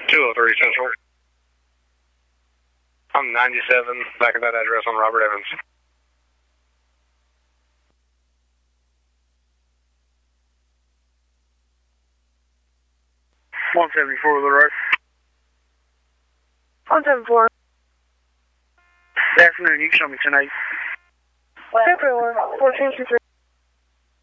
203 Central. I'm 97, back at that address on Robert Evans. 174 to the right. 174. Good afternoon, you can show me tonight. February 14th.